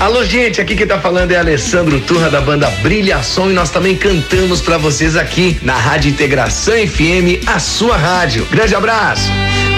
Alô, gente, aqui quem tá falando é Alessandro Turra da banda Brilha Som e nós também cantamos pra vocês aqui na Rádio Integração FM, a sua rádio. Grande abraço.